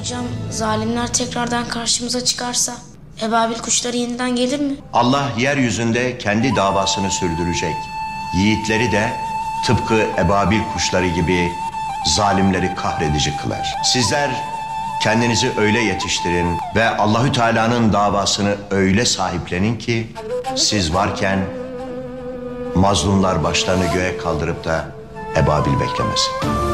Hocam zalimler tekrardan karşımıza çıkarsa ebabil kuşları yeniden gelir mi? Allah yeryüzünde kendi davasını sürdürecek. Yiğitleri de tıpkı ebabil kuşları gibi zalimleri kahredici kılar. Sizler kendinizi öyle yetiştirin ve Allahü Teala'nın davasını öyle sahiplenin ki siz varken mazlumlar başlarını göğe kaldırıp da ebabil beklemesin.